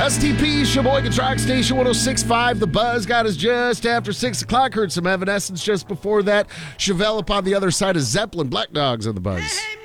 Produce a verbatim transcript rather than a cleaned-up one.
S T P, Sheboygan Track Station one oh six point five. The Buzz got us just after six o'clock. Heard some Evanescence just before that. Chevelle up on the other side of Zeppelin. Black Dogs on the Buzz. Hey, hey,